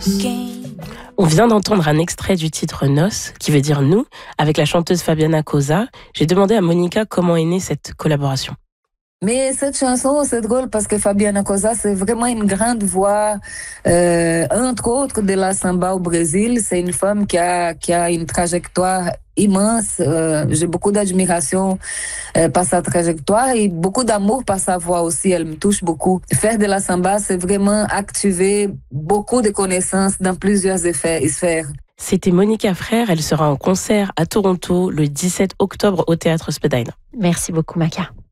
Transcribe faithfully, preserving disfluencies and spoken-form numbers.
On vient d'entendre un extrait du titre Noces, qui veut dire nous, avec la chanteuse Fabiana Cosa. J'ai demandé à Monica comment est née cette collaboration. Mais cette chanson, c'est drôle parce que Fabiana Cosa, c'est vraiment une grande voix, euh, entre autres de la samba au Brésil. C'est une femme qui a, qui a une trajectoire immense. Euh, j'ai beaucoup d'admiration euh, par sa trajectoire et beaucoup d'amour par sa voix aussi. Elle me touche beaucoup. Faire de la samba, c'est vraiment activer beaucoup de connaissances dans plusieurs effets, sphères. C'était Monica Frère. Elle sera en concert à Toronto le dix-sept octobre au Théâtre Spadina. Merci beaucoup, Maka.